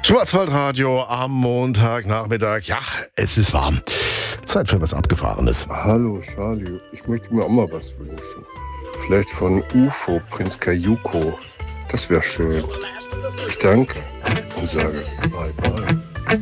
Schwarzwaldradio am Montagnachmittag. Ja, es ist warm. Zeit für was Abgefahrenes. Hallo Charlie, ich möchte mir auch mal was wünschen. Vielleicht von UFO, Prinz Kayuko. Das wäre schön. Ich danke und sage bye bye.